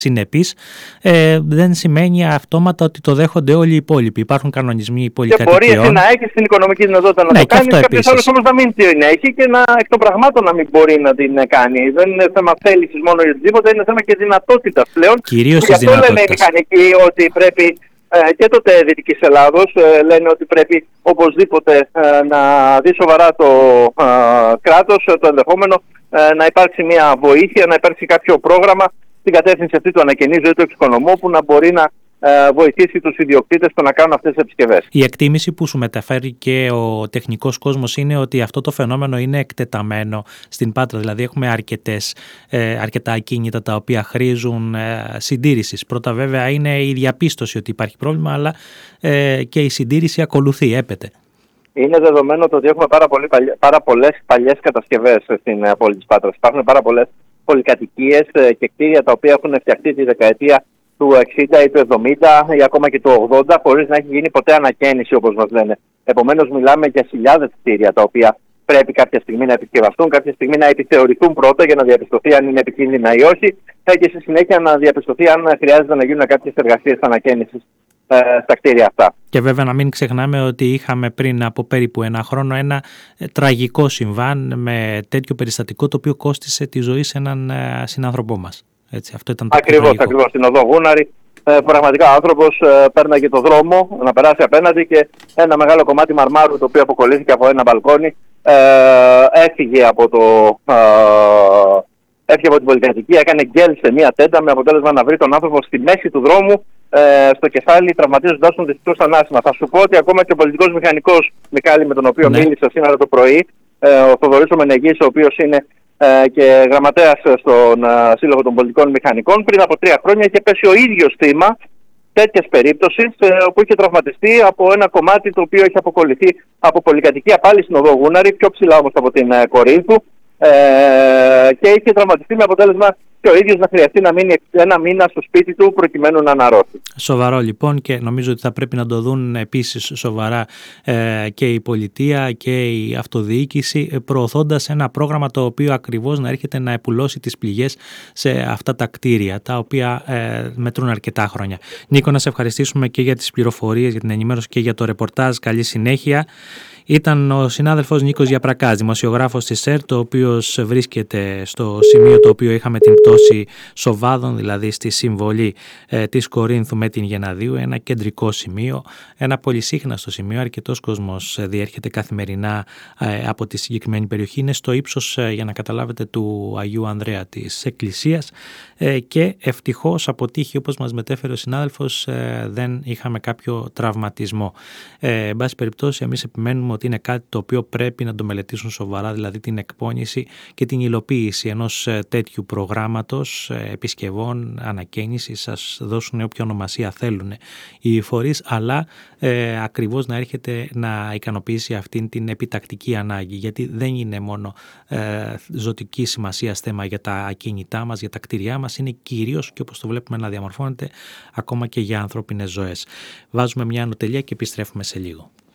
συνεπής, δεν σημαίνει αυτόματα ότι το δέχονται όλοι οι υπόλοιποι. Υπάρχουν κανονισμοί πολυκατοικιών. Και μπορεί εσύ να έχει την οικονομική δυνατότητα να το κάνει, κάποιος άλλος όμως να μην την έχει και εκ των πραγμάτων να μην μπορεί να την κάνει. Δεν είναι θέμα θέλησης μόνο για οτιδήποτε, είναι θέμα και δυνατότητας πλέον. Κυρίως της δυνατότητας. Γι' αυτό λένε οι μηχανικοί ότι πρέπει, και τότε Δυτικής Ελλάδος, λένε ότι πρέπει οπωσδήποτε να δει σοβαρά το κράτος, το ενδεχόμενο να υπάρξει μια βοήθεια, να υπάρξει κάποιο πρόγραμμα στην κατεύθυνση αυτή του ανακαινίζου ή του εξοικονομού που να μπορεί να βοηθήσει τους ιδιοκτήτες στο να κάνουν αυτές τις επισκευές. Η εκτίμηση που σου μεταφέρει και ο τεχνικός κόσμος είναι ότι αυτό το φαινόμενο είναι εκτεταμένο στην Πάτρα. Δηλαδή έχουμε αρκετά ακίνητα τα οποία χρήζουν συντήρησης. Πρώτα βέβαια είναι η διαπίστωση ότι υπάρχει πρόβλημα, αλλά και η συντήρηση ακολουθεί, έπεται. Είναι δεδομένο το ότι έχουμε πάρα πολλές παλιές κατασκευές στην πόλη της Πάτρας. Υπάρχουν πάρα πολλές πολυκατοικίες και κτίρια τα οποία έχουν φτιαχτεί τη δεκαετία του 60 ή του 70 ή ακόμα και του 80 χωρίς να έχει γίνει ποτέ ανακαίνιση, όπως μας λένε. Επομένως μιλάμε για χιλιάδες κτίρια τα οποία πρέπει κάποια στιγμή να επισκευαστούν, κάποια στιγμή να επιθεωρηθούν πρώτα για να διαπιστωθεί αν είναι επικίνδυνα ή όχι και στη συνέχεια να διαπιστωθεί αν χρειάζεται να γίνουν κάποιες εργασίες ανακαίνισης στα κτίρια αυτά. Και βέβαια να μην ξεχνάμε ότι είχαμε πριν από περίπου ένα χρόνο ένα τραγικό συμβάν με τέτοιο περιστατικό το οποίο κόστισε τη ζωή σε έναν συνάνθρωπό μας. Έτσι, αυτό ήταν το ακριβώς, στην οδό Γούναρη. Πραγματικά ο άνθρωπος πέρναγε το δρόμο να περάσει απέναντι και ένα μεγάλο κομμάτι μαρμάρου το οποίο αποκολλήθηκε από ένα μπαλκόνι έφυγε από την πολυκατοικία, έκανε γκέλ σε μία τέντα με αποτέλεσμα να βρει τον άνθρωπο στη μέση του δρόμου στο κεφάλι, τραυματίζοντάς τον δυστυχώς ανάσημα. Θα σου πω ότι ακόμα και ο πολιτικός μηχανικός, Μιχάλη, με τον οποίο μίλησα σήμερα το πρωί, ο Θοδωρής ο Μενεγής, ο οποίος είναι και γραμματέας στον Σύλλογο των Πολιτικών Μηχανικών, πριν από 3 χρόνια είχε πέσει ο ίδιος θύμα τέτοιας περίπτωσης, όπου είχε τραυματιστεί από ένα κομμάτι το οποίο έχει αποκολληθεί από πολυκατοικία πάλι στην οδό Γούναρη, πιο ψηλά όμως από την Κορίνθου, και είχε τραυματιστεί με αποτέλεσμα και ο ίδιος να χρειαστεί να μείνει 1 μήνα στο σπίτι του προκειμένου να αναρρώσει. Σοβαρό λοιπόν, και νομίζω ότι θα πρέπει να το δουν επίσης σοβαρά και η πολιτεία και η αυτοδιοίκηση, προωθώντας ένα πρόγραμμα το οποίο ακριβώς να έρχεται να επουλώσει τις πληγές σε αυτά τα κτίρια τα οποία μετρούν αρκετά χρόνια. Νίκο, να σε ευχαριστήσουμε και για τις πληροφορίες, για την ενημέρωση και για το ρεπορτάζ. Καλή συνέχεια. Ήταν ο συνάδελφος Νίκος Γιαπρακάς, δημοσιογράφος της ΕΡΤ, ο οποίος βρίσκεται στο σημείο το οποίο είχαμε την πτώση Σοβάδων, δηλαδή στη συμβολή της Κορίνθου με την Γεναδίου, ένα κεντρικό σημείο, ένα πολυσύχναστο σημείο, αρκετός κόσμος διέρχεται καθημερινά από τη συγκεκριμένη περιοχή. Είναι στο ύψος, για να καταλάβετε, του Αγίου Ανδρέα της Εκκλησίας και ευτυχώς από τύχη, όπως μας μετέφερε ο συνάδελφος, δεν είχαμε κάποιο τραυματισμό. Εν πάση περιπτώσει, εμείς επιμένουμε ότι είναι κάτι το οποίο πρέπει να το μελετήσουν σοβαρά, δηλαδή την εκπόνηση και την υλοποίηση ενός τέτοιου προγράμματος επισκευών, ανακαίνησης, σας δώσουν όποια ονομασία θέλουν οι φορείς, αλλά ακριβώς να έρχεται να ικανοποιήσει αυτήν την επιτακτική ανάγκη, γιατί δεν είναι μόνο ζωτική σημασία θέμα για τα ακίνητά μας, για τα κτίρια μας, είναι κυρίως, και όπως το βλέπουμε να διαμορφώνεται, ακόμα και για ανθρώπινες ζωές. Βάζουμε μια ανωτελεία και επιστρέφουμε σε λίγο.